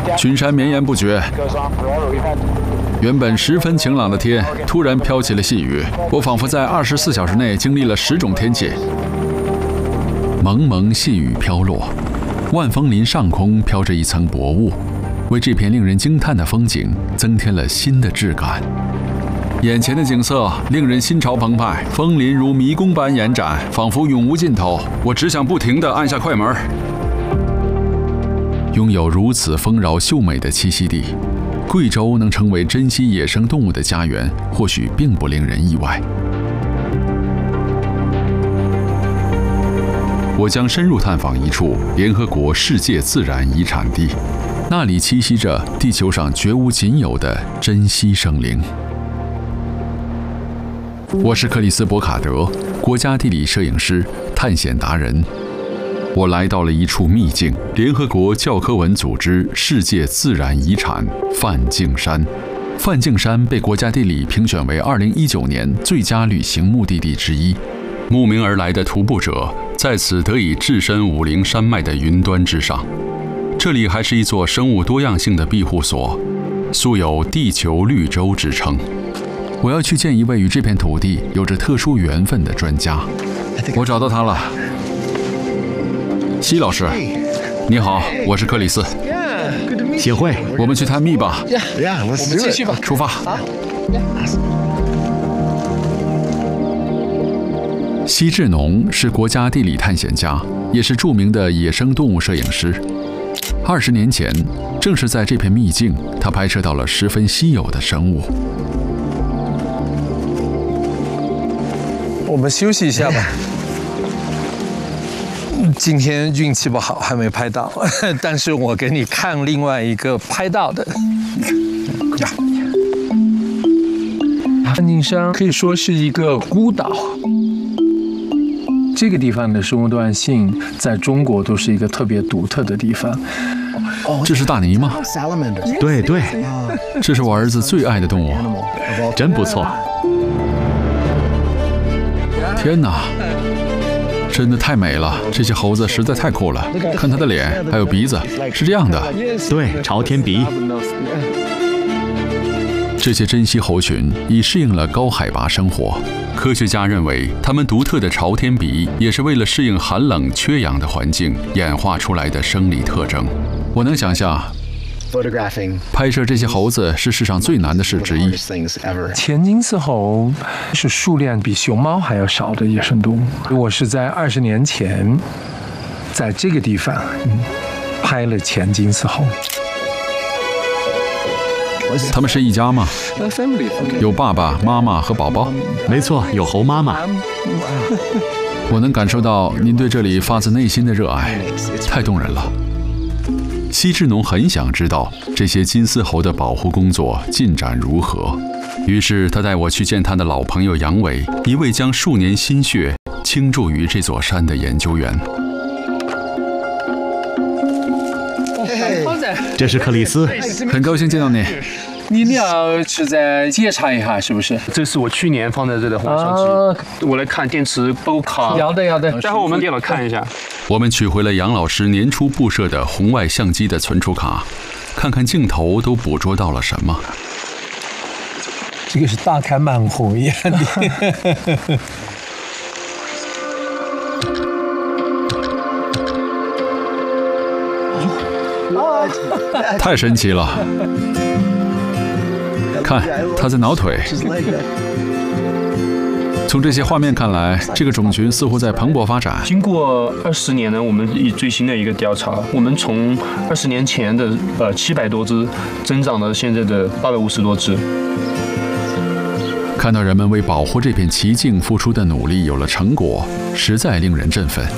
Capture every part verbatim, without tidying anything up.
群山绵延不绝。原本十分晴朗的天，突然飘起了细雨。我仿佛在二十四小时内经历了十种天气。蒙蒙细雨飘落，万峰林上空飘着一层薄雾，为这片令人惊叹的风景增添了新的质感。眼前的景色令人心潮澎湃，枫林如迷宫般延展，仿佛永无尽头。我只想不停地按下快门。拥有如此丰饶秀美的栖息地，贵州能成为珍稀野生动物的家园，或许并不令人意外。我将深入探访一处联合国世界自然遗产地，那里栖息着地球上绝无仅有的珍稀生灵。我是克里斯·博卡德，国家地理摄影师、探险达人。我来到了一处秘境——联合国教科文组织世界自然遗产梵净山。梵净山被国家地理评选为二零一九年最佳旅行目的地之一。慕名而来的徒步者在此得以置身武陵山脉的云端之上。这里还是一座生物多样性的庇护所，素有“地球绿洲”之称。我要去见一位与这片土地有着特殊缘分的专家。我找到他了，西老师，你好，我是克里斯。 协会， 我们去探秘吧。 我们继续吧， 出发。奚志农是国家地理探险家，也是著名的野生动物摄影师。二十年前，正是在这片秘境，他拍摄到了十分稀有的生物。 我们休息一下吧。今天运气不好，还没拍到，但是我给你看另外一个拍到的。梵净山可以说是一个孤岛。这个地方的生物多样性在中国都是一个特别独特的地方。 这是大鲵吗？ 对对， 这是我儿子最爱的动物， 真不错。 天哪，真的太美了！这些猴子实在太酷了，看它的脸，还有鼻子，是这样的。 对，朝天鼻。 这些珍稀猴群已适应了高海拔生活。科学家认为，它们独特的朝天鼻也是为了适应寒冷、缺氧的环境演化出来的生理特征。我能想象，拍摄这些猴子是世上最难的事之一。 前金丝猴是数量比熊猫还要少的野生动物。我是在二十年前，在这个地方、嗯、拍了前金丝猴。 他们是一家吗？有爸爸妈妈和宝宝？ 没错，有猴妈妈。 我能感受到您对这里发自内心的热爱，太动人了。奚志农很想知道这些金丝猴的保护工作进展如何，于是他带我去见他的老朋友杨伟，一位将数年心血倾注于这座山的研究员。 这是克里斯， 很高兴见到你。 你俩是在介绍一下，是不是？ 这是我去年放在这的红相机，啊、我来看电池都卡。 要的要的， 待会我们电脑看一下。 我们取回了杨老师年初布设的红外相机的存储卡，看看镜头都捕捉到了什么。 这个是大开慢火一样的。 太神奇了！看，他在挠腿。从这些画面看来，这个种群似乎在蓬勃发展。 经过二十年呢，我们以最新的一个调查，我们从二十年前的呃七百多只，增长到现在的八百五十多只。 看到人们为保护这片奇境付出的努力有了成果，实在令人振奋。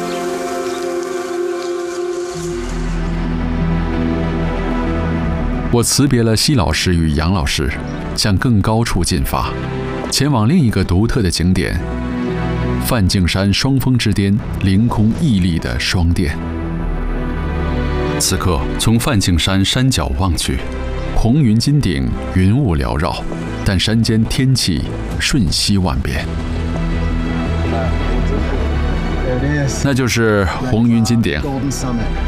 我辞别了奚老师与杨老师，向更高处进发，前往另一个独特的景点——梵净山双峰之巅凌空屹立的双殿。此刻，从梵净山山脚望去，红云金顶，云雾缭绕，但山间天气瞬息万变。那就是红云金顶。